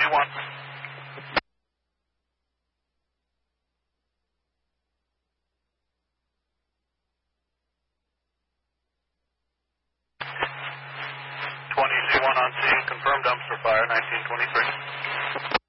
Z1. 20 Z1 on scene, confirmed dumpster fire, 1923.